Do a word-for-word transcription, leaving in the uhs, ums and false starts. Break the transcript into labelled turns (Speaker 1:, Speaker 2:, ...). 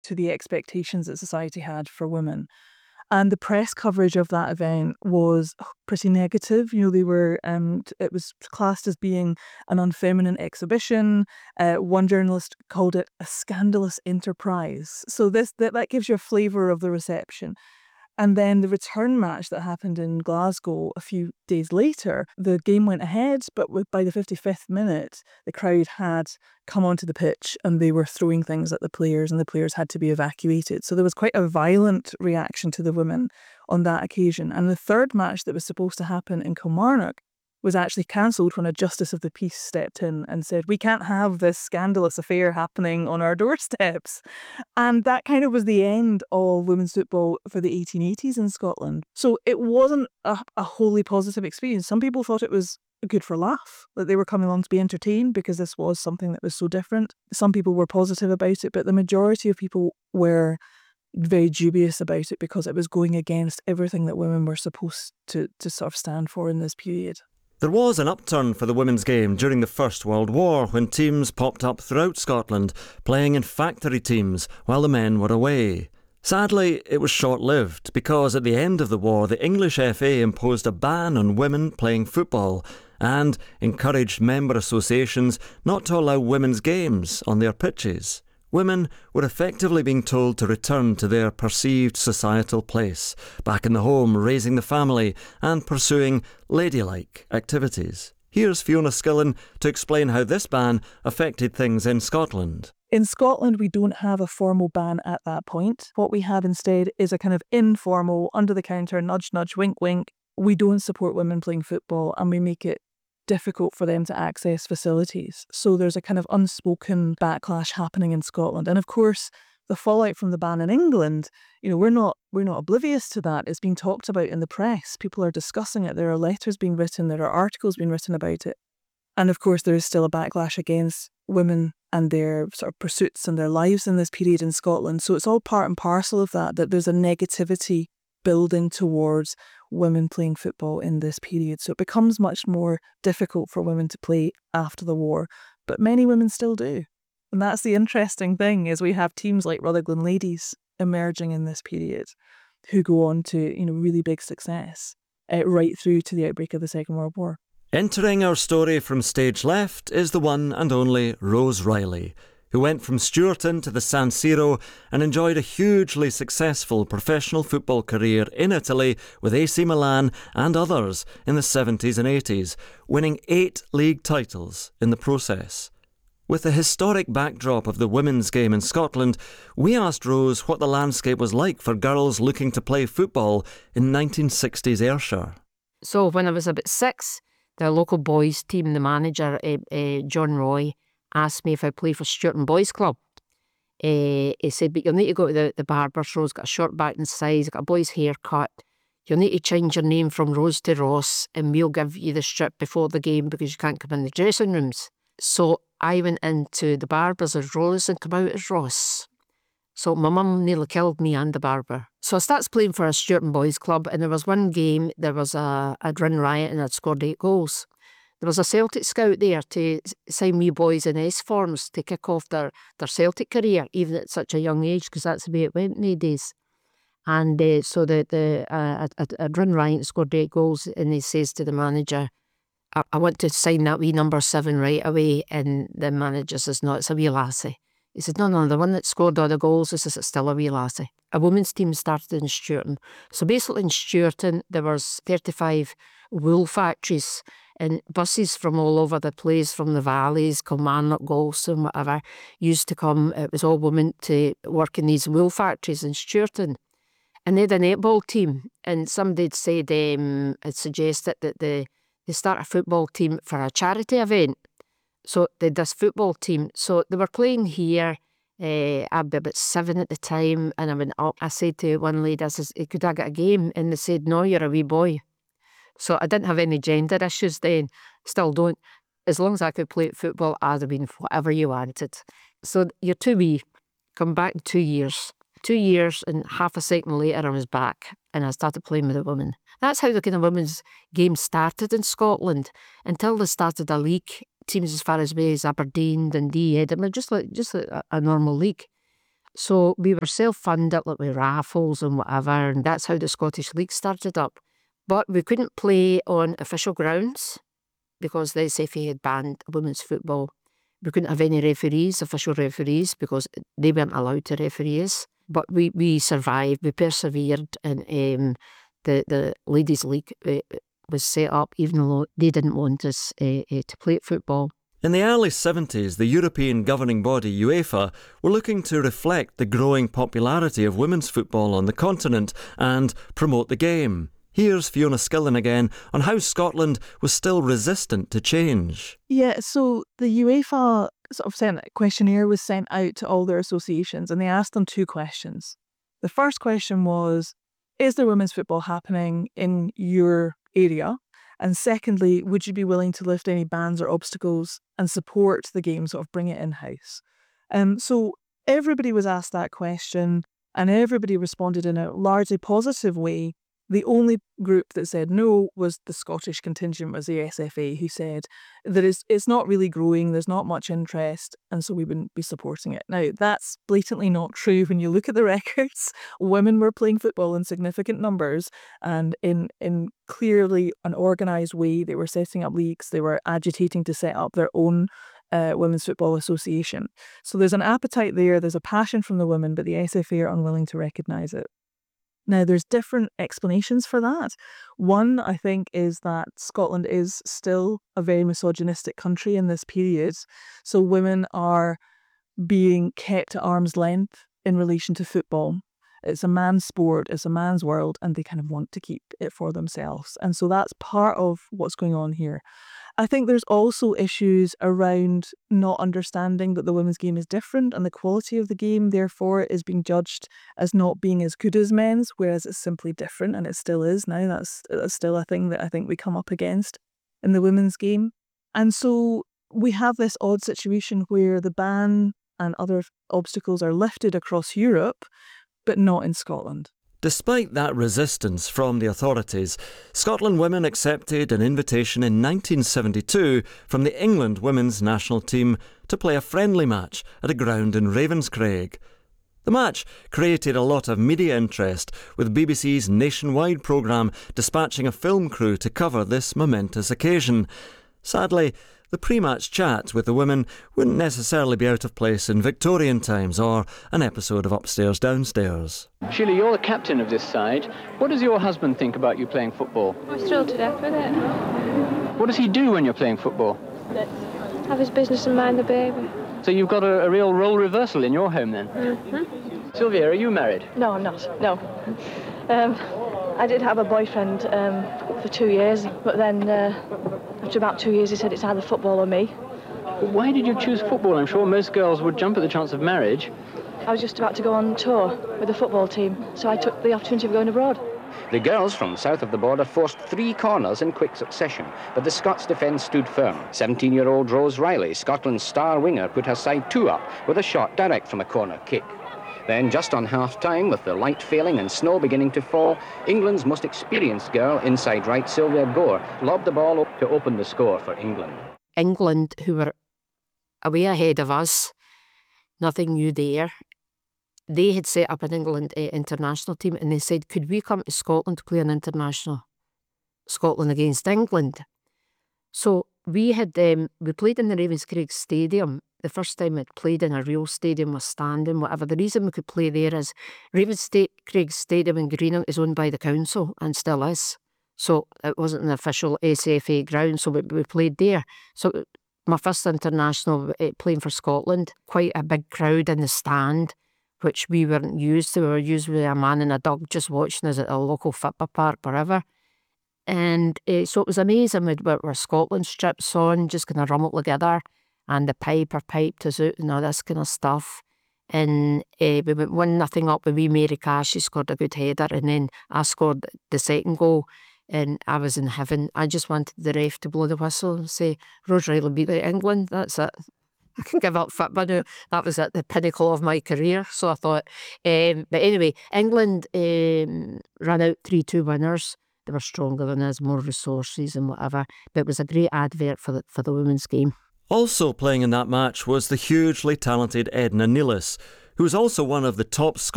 Speaker 1: to the expectations that society had for women. And the press coverage of that event was pretty negative. You know, they were, um, t- it was classed as being an unfeminine exhibition. Uh, one journalist called it a scandalous enterprise. So this that, that gives you a flavour of the reception. And then the return match that happened in Glasgow a few days later, the game went ahead, but with, by the fifty-fifth minute, the crowd had come onto the pitch and they were throwing things at the players and the players had to be evacuated. So there was quite a violent reaction to the women on that occasion. And the third match that was supposed to happen in Kilmarnock was actually cancelled when a justice of the peace stepped in and said, we can't have this scandalous affair happening on our doorsteps. And that kind of was the end of women's football for the eighteen eighties in Scotland. So it wasn't a, a wholly positive experience. Some people thought it was good for a laugh, that they were coming along to be entertained because this was something that was so different. Some people were positive about it, but the majority of people were very dubious about it because it was going against everything that women were supposed to, to sort of stand for in this period.
Speaker 2: There was an upturn for the women's game during the First World War when teams popped up throughout Scotland, playing in factory teams while the men were away. Sadly, it was short-lived because at the end of the war the English F A imposed a ban on women playing football and encouraged member associations not to allow women's games on their pitches. Women were effectively being told to return to their perceived societal place, back in the home, raising the family and pursuing ladylike activities. Here's Fiona Skillen to explain how this ban affected things in Scotland.
Speaker 1: In Scotland, we don't have a formal ban at that point. What we have instead is a kind of informal, under-the-counter, nudge, nudge, wink, wink. We don't support women playing football and we make it difficult for them to access facilities. So there's a kind of unspoken backlash happening in Scotland. And of course, the fallout from the ban in England, you know, we're not we're not oblivious to that. It's being talked about in the press. People are discussing it. There are letters being written. There are articles being written about it. And of course, there is still a backlash against women and their sort of pursuits and their lives in this period in Scotland. So it's all part and parcel of that, that there's a negativity building towards women playing football in this period. So it becomes much more difficult for women to play after the war, but many women still do. And that's the interesting thing, is we have teams like Rutherglen Ladies emerging in this period who go on to, you know, really big success uh, right through to the outbreak of the Second World War.
Speaker 2: Entering our story from stage left is the one and only Rose Riley, who went from Stewarton to the San Siro and enjoyed a hugely successful professional football career in Italy with A C Milan and others in the seventies and eighties, winning eight league titles in the process. With the historic backdrop of the women's game in Scotland, we asked Rose what the landscape was like for girls looking to play football in nineteen sixties Ayrshire.
Speaker 3: So when I was about six, the local boys team, the manager, uh, uh, John Roy, asked me if I'd play for Stewarton Boys Club. Uh, he said, but you'll need to go to the, the barber's. Rose got a short back and size, got a boy's haircut. You'll need to change your name from Rose to Ross, and we'll give you the strip before the game because you can't come in the dressing rooms. So I went into the barber's as Rose and come out as Ross. So my mum nearly killed me and the barber. So I started playing for a Stewarton Boys Club, and there was one game, there was a, I'd run riot and I'd scored eight goals. There was a Celtic scout there to sign me boys in S forms to kick off their, their Celtic career, even at such a young age, because that's the way it went nowadays. And uh, so the, the uh, I'd, I'd run riot and scored eight goals, and he says to the manager, I, I want to sign that wee number seven right away. And the manager says, no, it's a wee lassie. He said, no, no, the one that scored all the goals, this is still a wee lassie. A women's team started in Stewarton. So basically in Stewarton, there was thirty-five wool factories and buses from all over the place, from the valleys, Kilmarnock, Galston, whatever, used to come. It was all women to work in these wool factories in Stewarton. And they had a netball team, and somebody had said, um, had suggested that they, they start a football team for a charity event. So they had this football team. So they were playing here. Uh, I'd be about seven at the time, and I went up. I said to one lady, I says, could I get a game? And they said, no, you're a wee boy. So I didn't have any gender issues then, still don't. As long as I could play football, I'd have been whatever you wanted. So you're too wee. Come back in two years. Two years and half a second later I was back and I started playing with the women. That's how the kind of women's game started in Scotland, until they started a league. Teams as far as way as Aberdeen, Dundee, Edinburgh, just like just a, a normal league. So we were self-funded, like with raffles and whatever, and that's how the Scottish League started up. But we couldn't play on official grounds because the S F A had banned women's football. We couldn't have any referees, official referees, because they weren't allowed to referee us. But we, we survived, we persevered, and um, the, the Ladies' League uh, was set up even though they didn't want us uh, uh, to play football.
Speaker 2: In the early seventies, the European governing body UEFA were looking to reflect the growing popularity of women's football on the continent and promote the game. Here's Fiona Skillen again on how Scotland was still resistant to change.
Speaker 1: Yeah, so the UEFA sort of sent a questionnaire was sent out to all their associations, and they asked them two questions. The first question was, is there women's football happening in your area? And secondly, would you be willing to lift any bans or obstacles and support the game, sort of bring it in-house? Um, so everybody was asked that question, and everybody responded in a largely positive way. The only group that said no was the Scottish contingent, was the S F A, who said that it's, it's not really growing, there's not much interest, and so we wouldn't be supporting it. Now, that's blatantly not true. When you look at the records, women were playing football in significant numbers and in, in clearly an organised way. They were setting up leagues, they were agitating to set up their own uh, Women's Football Association. So there's an appetite there, there's a passion from the women, but the S F A are unwilling to recognise it. Now, there's different explanations for that. One, I think, is that Scotland is still a very misogynistic country in this period. So women are being kept at arm's length in relation to football. It's a man's sport, it's a man's world, and they kind of want to keep it for themselves. And so that's part of what's going on here. I think there's also issues around not understanding that the women's game is different, and the quality of the game, therefore, is being judged as not being as good as men's, whereas it's simply different, and it still is now. That's, that's still a thing that I think we come up against in the women's game. And so we have this odd situation where the ban and other obstacles are lifted across Europe, but not in Scotland.
Speaker 2: Despite that resistance from the authorities, Scotland women accepted an invitation in nineteen seventy-two from the England women's national team to play a friendly match at a ground in Ravenscraig. The match created a lot of media interest, with B B C's nationwide programme dispatching a film crew to cover this momentous occasion. Sadly, the pre-match chat with the women wouldn't necessarily be out of place in Victorian times or an episode of Upstairs Downstairs.
Speaker 4: Sheila, you're the captain of this side. What does your husband think about you playing football?
Speaker 5: I'm thrilled to death with it.
Speaker 4: What does he do when you're playing football?
Speaker 5: Have his business and mind the baby.
Speaker 4: So you've got a, a real role reversal in your home then?
Speaker 5: Mm-hmm.
Speaker 4: Sylvia, are you married?
Speaker 6: No, I'm not. No. Um, I did have a boyfriend um, for two years, but then uh, after about two years he said it's either football or me.
Speaker 4: Why did you choose football? I'm sure most girls would jump at the chance of marriage.
Speaker 6: I was just about to go on tour with the football team, so I took the opportunity of going abroad.
Speaker 7: The girls from south of the border forced three corners in quick succession, but the Scots' defence stood firm. seventeen-year-old Rose Riley, Scotland's star winger, put her side two up with a shot direct from a corner kick. Then, just on half-time, with the light failing and snow beginning to fall, England's most experienced girl, inside right, Sylvia Gore, lobbed the ball up to open the score for England.
Speaker 3: England, who were away ahead of us, nothing new there. They had set up an England uh, international team, and they said, could we come to Scotland to play an international? Scotland against England. So we had um, we played in the Ravenscraig Stadium. The first time I'd played in a real stadium was standing, whatever. The reason we could play there is Ravenscraig Stadium in Greenock is owned by the council and still is. So it wasn't an official S F A ground, so we, we played there. So my first international uh, playing for Scotland, quite a big crowd in the stand, which we weren't used to. We were usually a man and a dog just watching us at a local football park, wherever. And uh, so it was amazing with our Scotland strips on, just kind of rumbled together, and the piper piped us out and all this kind of stuff. And uh, we went one nothing up with wee Mary Cash. She scored a good header, and then I scored the second goal, and I was in heaven. I just wanted the ref to blow the whistle and say, Rose Riley beat England, that's it. I could give up football now. That was at the pinnacle of my career. So I thought, um, but anyway, England um, ran out three two winners. They were stronger than us, more resources and whatever. But it was a great advert for the, for the women's game.
Speaker 2: Also playing in that match was the hugely talented Edna Nealis, who who's also one of the top